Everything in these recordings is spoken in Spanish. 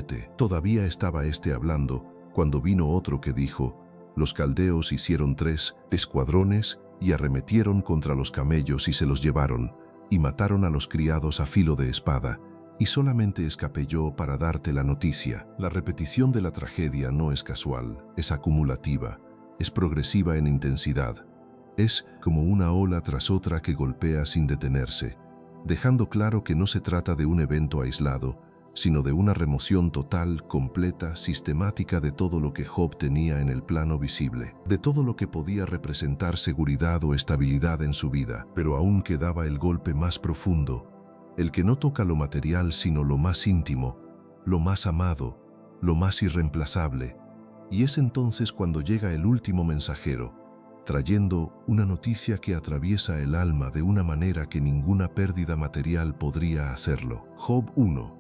7. Todavía estaba hablando, cuando vino otro que dijo: los caldeos hicieron 3 escuadrones y arremetieron contra los camellos y se los llevaron, y mataron a los criados a filo de espada, y solamente escapé yo para darte la noticia. La repetición de la tragedia no es casual, es acumulativa, es progresiva en intensidad. Es como una ola tras otra que golpea sin detenerse, dejando claro que no se trata de un evento aislado, sino de una remoción total, completa, sistemática de todo lo que Job tenía en el plano visible, de todo lo que podía representar seguridad o estabilidad en su vida. Pero aún quedaba el golpe más profundo, el que no toca lo material sino lo más íntimo, lo más amado, lo más irreemplazable. Y es entonces cuando llega el último mensajero, trayendo una noticia que atraviesa el alma de una manera que ninguna pérdida material podría hacerlo. Job 1,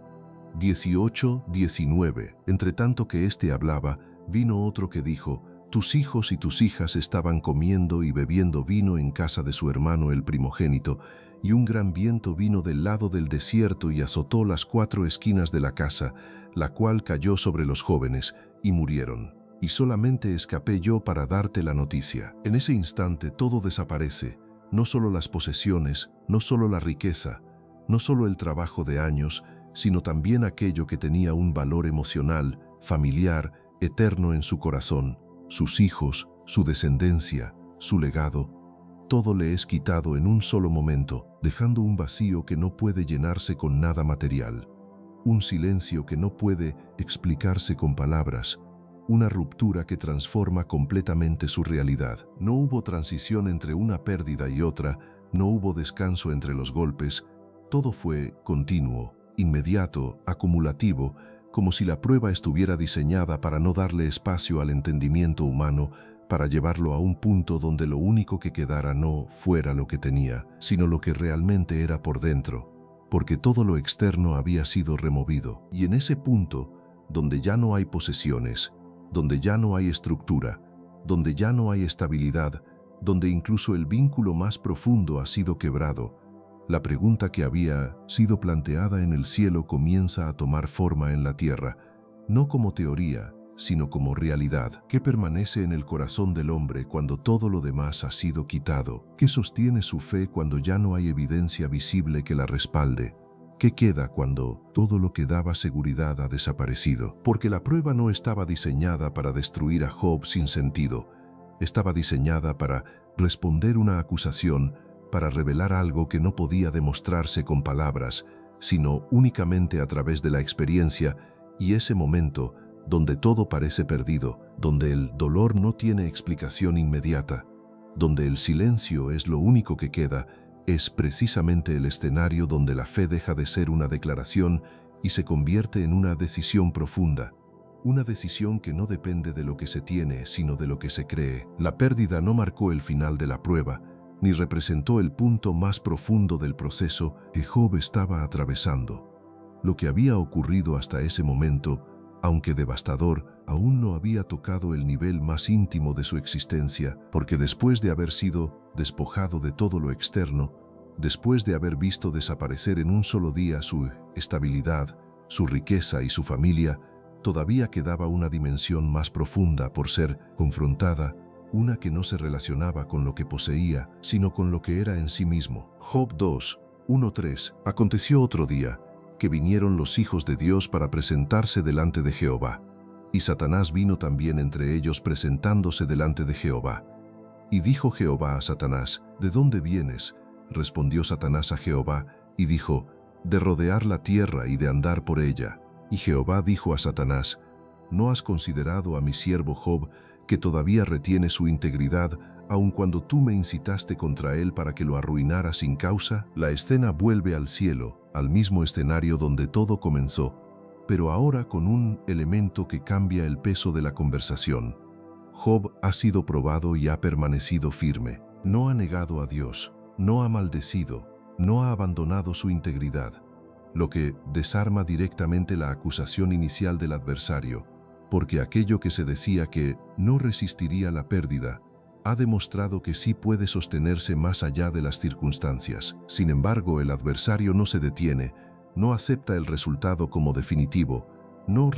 18-19. Entre tanto que hablaba, vino otro que dijo: tus hijos y tus hijas estaban comiendo y bebiendo vino en casa de su hermano el primogénito, y un gran viento vino del lado del desierto y azotó las 4 esquinas de la casa, la cual cayó sobre los jóvenes, y murieron. Y solamente escapé yo para darte la noticia. En ese instante todo desaparece, no solo las posesiones, no solo la riqueza, no solo el trabajo de años, sino también aquello que tenía un valor emocional, familiar, eterno en su corazón, sus hijos, su descendencia, su legado. Todo le es quitado en un solo momento, dejando un vacío que no puede llenarse con nada material, un silencio que no puede explicarse con palabras, una ruptura que transforma completamente su realidad. No hubo transición entre una pérdida y otra, no hubo descanso entre los golpes, todo fue continuo, inmediato, acumulativo, como si la prueba estuviera diseñada para no darle espacio al entendimiento humano, para llevarlo a un punto donde lo único que quedara no fuera lo que tenía, sino lo que realmente era por dentro, porque todo lo externo había sido removido. Y en ese punto, donde ya no hay posesiones, donde ya no hay estructura, donde ya no hay estabilidad, donde incluso el vínculo más profundo ha sido quebrado, la pregunta que había sido planteada en el cielo comienza a tomar forma en la tierra, no como teoría, sino como realidad. ¿Qué permanece en el corazón del hombre cuando todo lo demás ha sido quitado? ¿Qué sostiene su fe cuando ya no hay evidencia visible que la respalde? ¿Qué queda cuando todo lo que daba seguridad ha desaparecido? Porque la prueba no estaba diseñada para destruir a Job sin sentido, estaba diseñada para responder una acusación, para revelar algo que no podía demostrarse con palabras, sino únicamente a través de la experiencia, y ese momento donde todo parece perdido, donde el dolor no tiene explicación inmediata, donde el silencio es lo único que queda, es precisamente el escenario donde la fe deja de ser una declaración y se convierte en una decisión profunda. Una decisión que no depende de lo que se tiene, sino de lo que se cree. La pérdida no marcó el final de la prueba, ni representó el punto más profundo del proceso que Job estaba atravesando. Lo que había ocurrido hasta ese momento, aunque devastador, aún no había tocado el nivel más íntimo de su existencia, porque después de haber sido despojado de todo lo externo, después de haber visto desaparecer en un solo día su estabilidad, su riqueza y su familia, todavía quedaba una dimensión más profunda por ser confrontada, una que no se relacionaba con lo que poseía, sino con lo que era en sí mismo. Job 2, 1-3. Aconteció otro día, que vinieron los hijos de Dios para presentarse delante de Jehová. Y Satanás vino también entre ellos presentándose delante de Jehová. Y dijo Jehová a Satanás: ¿De dónde vienes? Respondió Satanás a Jehová, y dijo: de rodear la tierra y de andar por ella. Y Jehová dijo a Satanás: ¿no has considerado a mi siervo Job, que todavía retiene su integridad, aun cuando tú me incitaste contra él para que lo arruinara sin causa? La escena vuelve al cielo, al mismo escenario donde todo comenzó, pero ahora con un elemento que cambia el peso de la conversación. Job ha sido probado y ha permanecido firme. No ha negado a Dios, no ha maldecido, no ha abandonado su integridad, lo que desarma directamente la acusación inicial del adversario, porque aquello que se decía que no resistiría la pérdida, ha demostrado que sí puede sostenerse más allá de las circunstancias. Sin embargo, el adversario no se detiene, no acepta el resultado como definitivo, no